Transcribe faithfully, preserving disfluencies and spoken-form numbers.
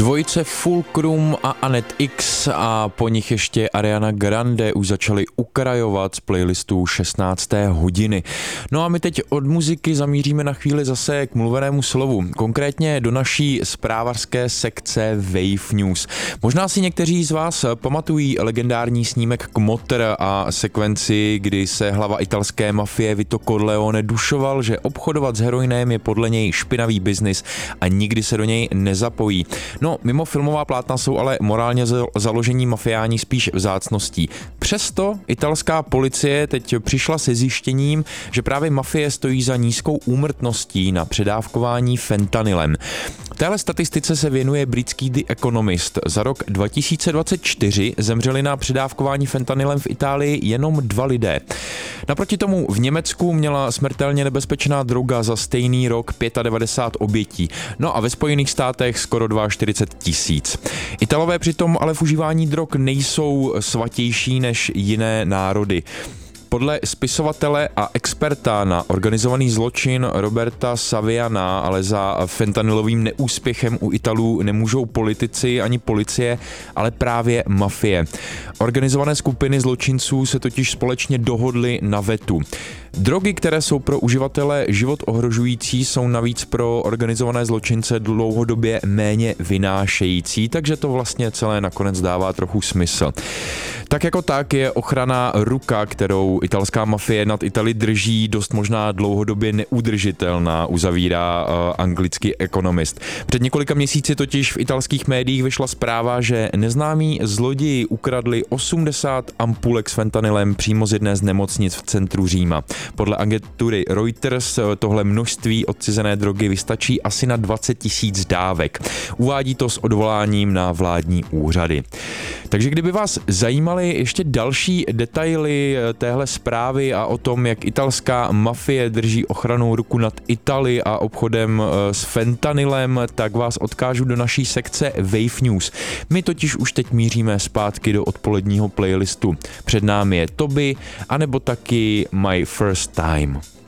Dvojice Fulcrum a Anet X a po nich ještě Ariana Grande už začali ukrajovat z playlistu šestnácté hodiny. No a my teď od muziky zamíříme na chvíli zase k mluvenému slovu, konkrétně do naší zprávařské sekce Wave News. Možná si někteří z vás pamatují legendární snímek Kmotr a sekvenci, kdy se hlava italské mafie Vito Corleone dušoval, že obchodovat s heroinem je podle něj špinavý biznis a nikdy se do něj nezapojí. No, mimo filmová plátna jsou ale morálně založení mafiáni spíš vzácností. Přesto italská policie teď přišla se zjištěním, že právě mafie stojí za nízkou úmrtností na předávkování fentanylem. Téhle statistice se věnuje britský The Economist. Za rok dva tisíce dvacet čtyři zemřeli na předávkování fentanylem v Itálii jenom dva lidé. Naproti tomu v Německu měla smrtelně nebezpečná droga za stejný rok devadesát pět obětí. No a ve Spojených státech skoro čtyřicet dva tisíc. Italové přitom ale v užívání drog nejsou svatější než jiné národy. Podle spisovatele a experta na organizovaný zločin Roberta Saviana ale za fentanylovým neúspěchem u Italů nemůžou politici ani policie, ale právě mafie. Organizované skupiny zločinců se totiž společně dohodly na vetu. Drogy, které jsou pro uživatele život ohrožující, jsou navíc pro organizované zločince dlouhodobě méně vynášející, takže to vlastně celé nakonec dává trochu smysl. Tak jako tak je ochranná ruka, kterou italská mafie nad Itálii drží, dost možná dlouhodobě neudržitelná, uzavírá uh, anglický Economist. Před několika měsíci totiž v italských médiích vyšla zpráva, že neznámí zloději ukradli osmdesát ampulek s fentanylem přímo z jedné z nemocnic v centru Říma. Podle agentury Reuters tohle množství odcizené drogy vystačí asi na dvacet tisíc dávek. Uvádí to s odvoláním na vládní úřady. Takže kdyby vás zajímaly ještě další detaily téhle zprávy a o tom, jak italská mafie drží ochrannou ruku nad Itálii a obchodem s fentanylem, tak vás odkážu do naší sekce Wave News. My totiž už teď míříme zpátky do odpoledního playlistu. Před námi je Toby, anebo taky My First Time.